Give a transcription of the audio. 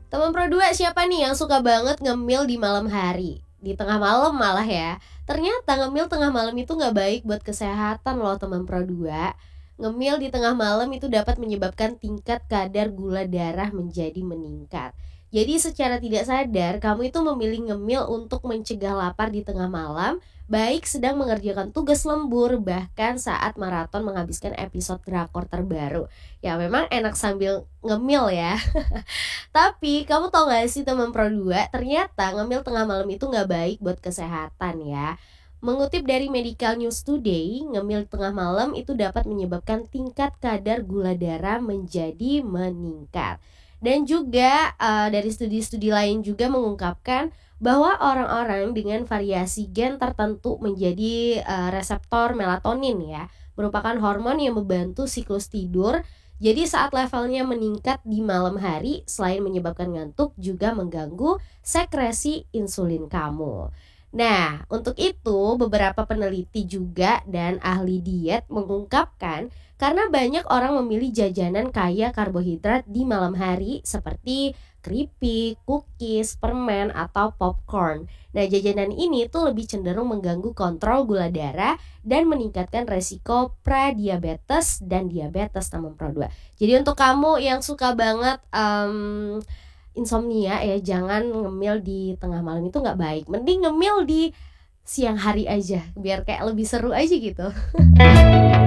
Teman Pro 2 siapa nih yang suka banget ngemil di malam hari? Di tengah malam malah ya. Ternyata ngemil tengah malam itu gak baik buat kesehatan loh teman Pro 2. Ngemil di tengah malam itu dapat menyebabkan tingkat kadar gula darah menjadi meningkat. Jadi secara tidak sadar kamu itu memilih ngemil untuk mencegah lapar di tengah malam, baik sedang mengerjakan tugas lembur, bahkan saat maraton menghabiskan episode drakor terbaru. Ya memang enak sambil ngemil ya. Tapi kamu tau gak sih teman Pro 2, ternyata ngemil tengah malam itu gak baik buat kesehatan ya. Mengutip dari Medical News Today, ngemil tengah malam itu dapat menyebabkan tingkat kadar gula darah menjadi meningkat. Dan juga dari studi-studi lain juga mengungkapkan bahwa orang-orang dengan variasi gen tertentu menjadi reseptor melatonin ya, merupakan hormon yang membantu siklus tidur. Jadi saat levelnya meningkat di malam hari, selain menyebabkan ngantuk juga mengganggu sekresi insulin kamu. Nah, untuk itu beberapa peneliti juga dan ahli diet mengungkapkan karena banyak orang memilih jajanan kaya karbohidrat di malam hari seperti keripik, cookies, permen, atau popcorn. Nah, jajanan ini tuh lebih cenderung mengganggu kontrol gula darah dan meningkatkan resiko pradiabetes dan diabetes teman Pro 2. Jadi untuk kamu yang suka banget insomnia ya, jangan ngemil di tengah malam, itu gak baik. Mending ngemil di siang hari aja biar kayak lebih seru aja gitu.